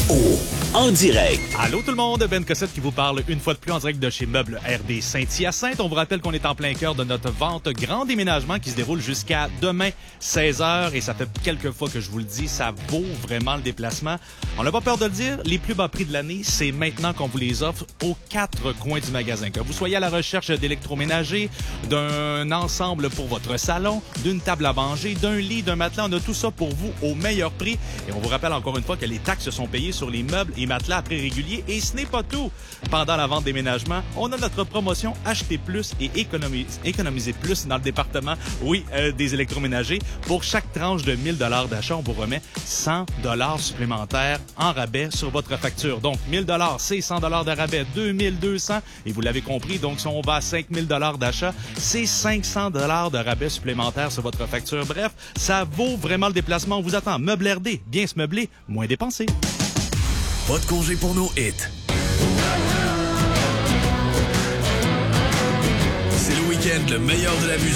en direct. Allô tout le monde, Ben Cossette qui vous parle une fois de plus en direct de chez Meubles RD Saint-Hyacinthe. On vous rappelle qu'on est en plein cœur de notre vente grand déménagement qui se déroule jusqu'à demain 16h et ça fait quelques fois que je vous le dis, ça vaut vraiment le déplacement. On n'a pas peur de le dire, les plus bas prix de l'année, c'est maintenant qu'on vous les offre aux 4 coins du magasin. Que vous soyez à la recherche d'électroménager, d'un ensemble pour votre salon, d'une table à manger, d'un lit, d'un matelas, on a tout ça pour vous au meilleur prix. Et on vous rappelle encore une fois que les taxes sont payées sur les meubles et matelas à prix régulier. Et ce n'est pas tout. Pendant la vente déménagement, on a notre promotion Acheter plus et économiser plus dans le département, des électroménagers. Pour chaque tranche de 1000 $ d'achat, on vous remet 100 $ supplémentaires en rabais sur votre facture. Donc, 1000 $, c'est 100 $ de rabais, 2200. Et vous l'avez compris, donc si on va à 5000 $ d'achat, c'est 500 $ de rabais supplémentaires sur votre facture. Bref, ça vaut vraiment le déplacement. On vous attend. Meubles RD, bien se meubler, moins dépenser. Pas de congé pour nos hits. C'est le week-end, le meilleur de la musique.